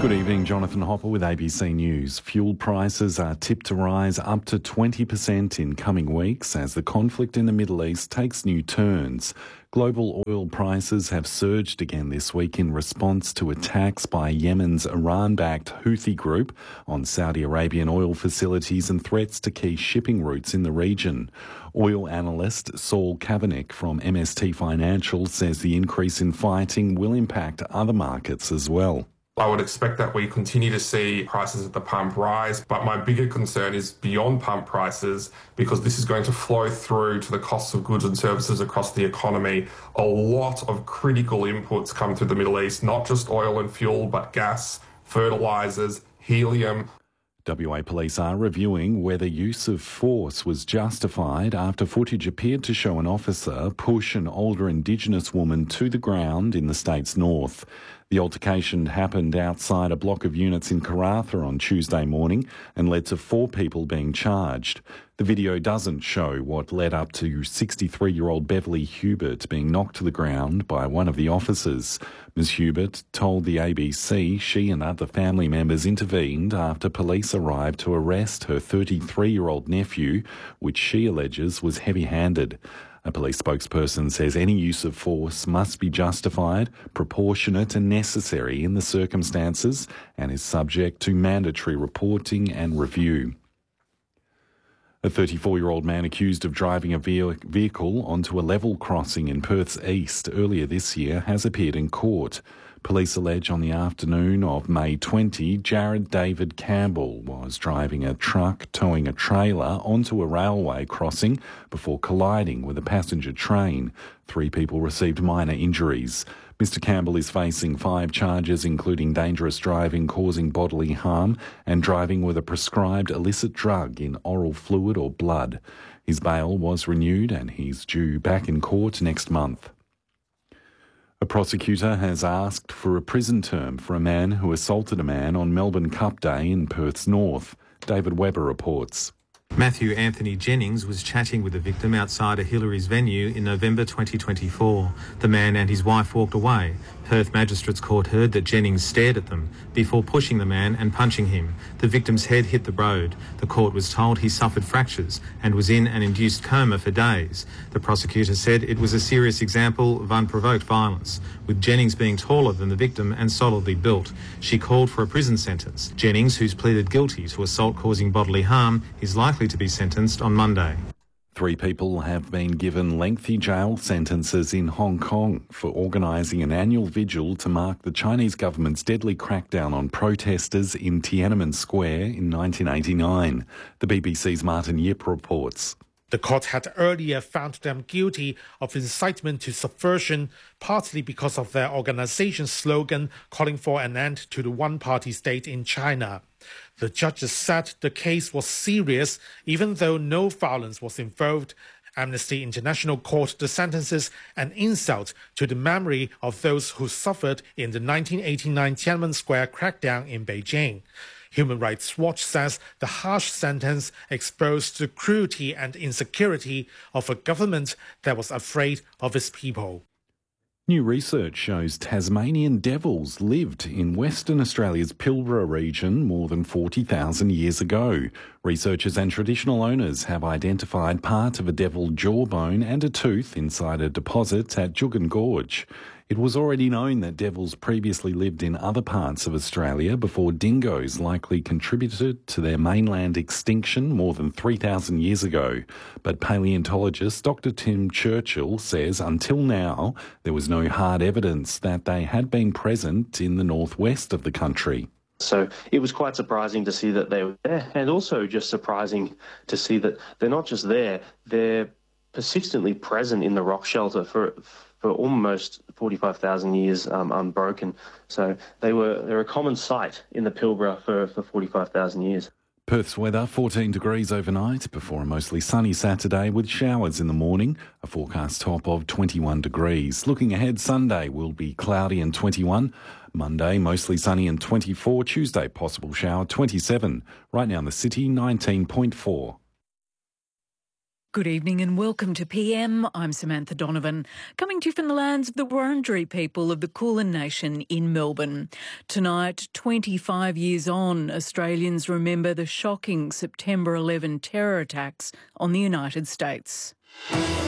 Good evening, Jonathan Hopper with ABC News. Fuel prices are tipped to rise up to 20% in coming weeks as the conflict in the Middle East takes new turns. Global oil prices have surged again this week in response to attacks by Yemen's Iran-backed Houthi group on Saudi Arabian oil facilities and threats to key shipping routes in the region. Oil analyst Saul Kavanagh from MST Financial says the increase in fighting will impact other markets as well. I would expect that we continue to see prices at the pump rise, but my bigger concern is beyond pump prices, because this is going to flow through to the costs of goods and services across the economy. A lot of critical inputs come through the Middle East, not just oil and fuel, but gas, fertilisers, helium. WA Police are reviewing whether use of force was justified after footage appeared to show an officer push an older Indigenous woman to the ground in the state's north. The altercation happened outside a block of units in Karratha on Tuesday morning and led to 4 people being charged. The video doesn't show what led up to 63-year-old Beverly Hubert being knocked to the ground by one of the officers. Ms. Hubert told the ABC she and other family members intervened after police arrived to arrest her 33-year-old nephew, which she alleges was heavy-handed. A police spokesperson says any use of force must be justified, proportionate and necessary in the circumstances and is subject to mandatory reporting and review. A 34-year-old man accused of driving a vehicle onto a level crossing in Perth's east earlier this year has appeared in court. Police allege on the afternoon of May 20, Jared David Campbell was driving a truck towing a trailer onto a railway crossing before colliding with a passenger train. 3 people received minor injuries. Mr. Campbell is facing 5 charges, including dangerous driving causing bodily harm and driving with a prescribed illicit drug in oral fluid or blood. His bail was renewed and he's due back in court next month. A prosecutor has asked for a prison term for a man who assaulted a man on Melbourne Cup Day in Perth's north. David Webber reports. Matthew Anthony Jennings was chatting with the victim outside a Hillary's venue in November 2024. The man and his wife walked away. Perth Magistrates Court heard that Jennings stared at them before pushing the man and punching him. The victim's head hit the road. The court was told he suffered fractures and was in an induced coma for days. The prosecutor said it was a serious example of unprovoked violence, with Jennings being taller than the victim and solidly built. She called for a prison sentence. Jennings, who's pleaded guilty to assault causing bodily harm, is likely to be sentenced on Monday. 3 people have been given lengthy jail sentences in Hong Kong for organising an annual vigil to mark the Chinese government's deadly crackdown on protesters in Tiananmen Square in 1989. The BBC's Martin Yip reports. The court had earlier found them guilty of incitement to subversion, partly because of their organization's slogan calling for an end to the one-party state in China. The judges said the case was serious, even though no violence was involved. Amnesty International called the sentences an insult to the memory of those who suffered in the 1989 Tiananmen Square crackdown in Beijing. Human Rights Watch says the harsh sentence exposed the cruelty and insecurity of a government that was afraid of its people. New research shows Tasmanian devils lived in Western Australia's Pilbara region more than 40,000 years ago. Researchers and traditional owners have identified part of a devil jawbone and a tooth inside a deposit at Juukan Gorge. It was already known that devils previously lived in other parts of Australia before dingoes likely contributed to their mainland extinction more than 3,000 years ago. But paleontologist Dr. Tim Churchill says until now there was no hard evidence that they had been present in the northwest of the country. So it was quite surprising to see that they were there, and also just surprising to see that they're not just there, they're persistently present in the rock shelter for almost 45,000 years unbroken. So they're a common sight in the Pilbara for 45,000 years. Perth's weather, 14 degrees overnight before a mostly sunny Saturday with showers in the morning, a forecast top of 21 degrees. Looking ahead, Sunday will be cloudy and 21. Monday, mostly sunny and 24. Tuesday, possible shower, 27. Right now in the city, 19.4. Good evening and welcome to PM. I'm Samantha Donovan, coming to you from the lands of the Wurundjeri people of the Kulin Nation in Melbourne. Tonight, 25 years on, Australians remember the shocking September 11 terror attacks on the United States.